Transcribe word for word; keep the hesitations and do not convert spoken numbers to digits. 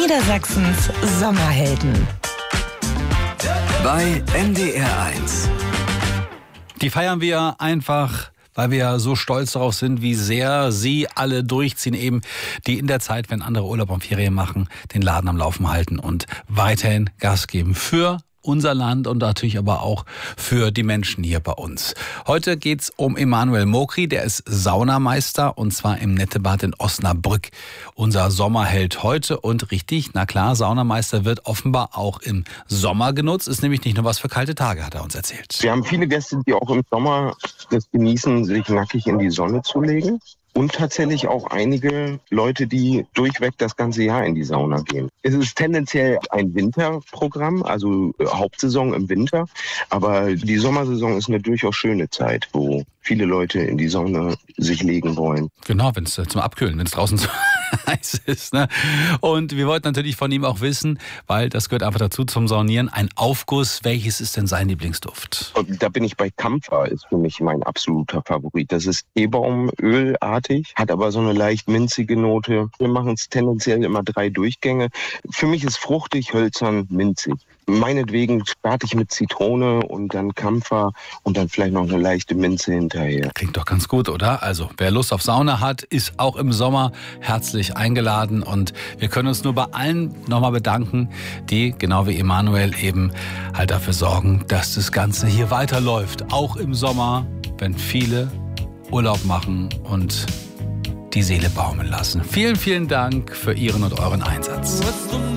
Niedersachsens Sommerhelden. Bei N D R eins. Die feiern wir einfach, weil wir so stolz darauf sind, wie sehr sie alle durchziehen, eben die in der Zeit, wenn andere Urlaub und Ferien machen, den Laden am Laufen halten und weiterhin Gas geben für unser Land und natürlich aber auch für die Menschen hier bei uns. Heute geht's um Emanuel Mokri, der ist Saunameister und zwar im Nettebad in Osnabrück. Unser Sommerheld heute und richtig, na klar, Saunameister wird offenbar auch im Sommer genutzt, ist nämlich nicht nur was für kalte Tage, hat er uns erzählt. Wir haben viele Gäste, die auch im Sommer das genießen, sich nackig in die Sonne zu legen. Und tatsächlich auch einige Leute, die durchweg das ganze Jahr in die Sauna gehen. Es ist tendenziell ein Winterprogramm, also Hauptsaison im Winter. Aber die Sommersaison ist eine durchaus schöne Zeit, wo viele Leute in die Sauna sich legen wollen. Genau, wenn es zum Abkühlen, wenn es draußen so heiß ist. Ne? Und wir wollten natürlich von ihm auch wissen, weil das gehört einfach dazu zum Saunieren, ein Aufguss. Welches ist denn sein Lieblingsduft? Und da bin ich bei Kampfer, ist für mich mein absoluter Favorit. Das ist Teebaumölartig, hat aber so eine leicht minzige Note. Wir machen es tendenziell immer drei Durchgänge. Für mich ist fruchtig, hölzern, minzig. Meinetwegen starte ich mit Zitrone und dann Kampfer und dann vielleicht noch eine leichte Minze hinterher. Klingt doch ganz gut, oder? Also, wer Lust auf Sauna hat, ist auch im Sommer herzlich eingeladen. Und wir können uns nur bei allen nochmal bedanken, die, genau wie Emanuel, eben halt dafür sorgen, dass das Ganze hier weiterläuft. Auch im Sommer, wenn viele Urlaub machen und die Seele baumeln lassen. Vielen, vielen Dank für Ihren und euren Einsatz.